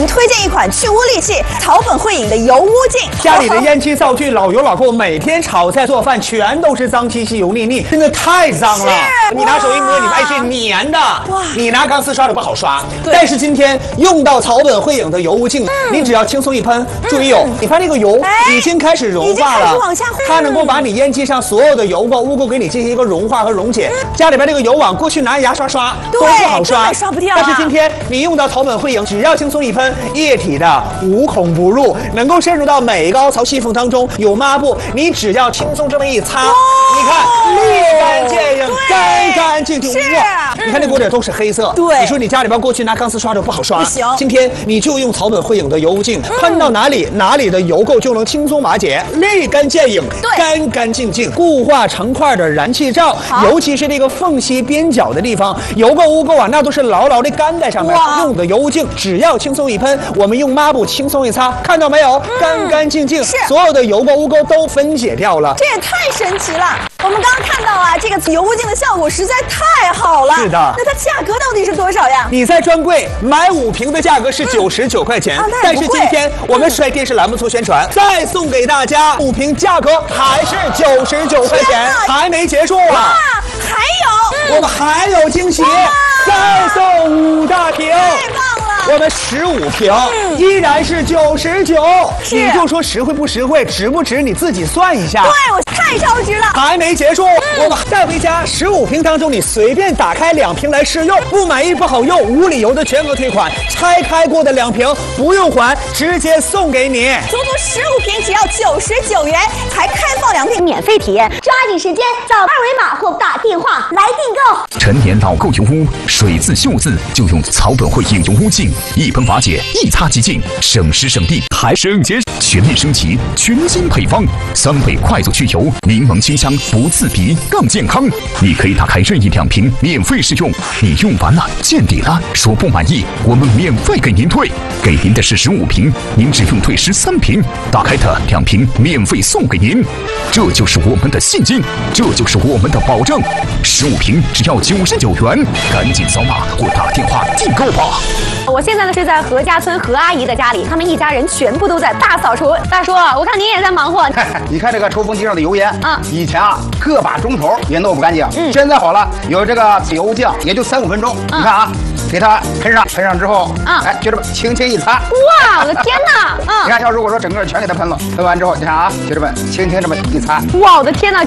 推荐一款去污利器草本汇影的油污净。 家里的烟气灶具老油老垢，每天炒菜做饭全都是脏兮兮、油腻腻，真的太脏了。你拿手一摸，你发现是粘的。哇！你拿钢丝刷的不好刷。但是今天用到草本汇影的油污净，你只要轻松一喷，注意你看那个油已经开始融化了，它能够把你烟机上所有的油垢、污垢给你进行一个融化和溶解。家里边这个油网，过去拿牙刷刷都不好刷， 刷不掉。 但是今天你用到草本汇影，只要轻松一喷，液体的无孔不入，能够渗入到每一个凹槽细缝当中。有抹布，你只要轻松这么一擦，你看立竿见影，干干净净。哇！你看那锅底都是黑色。对，你说你家里边过去拿钢丝刷的不好刷，不行。今天你就用草本汇影的油污净，喷到哪里的油垢就能轻松瓦解，立竿见影，干干净净，固化成块的燃气罩，尤其是这个缝隙边角的地方，油垢污垢啊，那都是牢牢的干在上面。用的油污净只要轻松一喷，我们用抹布轻松一擦，看到没有？干干净净，所有的油垢污垢都分解掉了。 这也太神奇了！我们刚刚看到啊，这个油污净的效果实在太好了。是的。那它价格到底是多少呀？ 你在专柜买5瓶的价格是99块钱，但是今天我们帅电视栏目做宣传，再送给大家5瓶，价格还是99块钱，还没结束啊！ 还有， 我们还有惊喜，再送5大瓶。 太棒了！ 我们15瓶依然是99，你就说实惠不实惠，值不值你自己算一下。 对，我太超值了。 还没结束，我们带回家15瓶当中，你随便打开2瓶来试用，不满意不好用，无理由的全额退款，拆开过的2瓶不用还，直接送给你。 足足15瓶只要99元，还开放2瓶免费体验，抓紧时间扫2维码或打电话来订购。 陈年老垢油污，水渍锈渍就用草本汇影油污净，一喷瓦解，一擦即净，省时省力还省钱。全面升级，全新配方，3倍快速去油，柠檬清香，不刺鼻，更健康。你可以打开任意2瓶免费试用，你用完了见底了，说不满意，我们免费给您退，给您的是15瓶，您只用退13瓶，打开的2瓶免费送给您，这就是我们的信心，这就是我们的保证。15瓶只要99元，赶紧扫码或打电话订购吧。 我现在呢是在何家村何阿姨的家里，他们一家人全部都在大扫除。大叔，我看您也在忙活。 你看这个抽风机上的油烟啊，以前啊个把钟头也弄不干净，现在好了，有这个油污净也就3-5分钟。你看啊，给它喷上之后，哎，就这么轻轻一擦。 哇，我的天哪！ 你看，要如果说整个全给它喷了，喷完之后，你看啊，就这么轻轻这么一擦。 哇，我的天哪，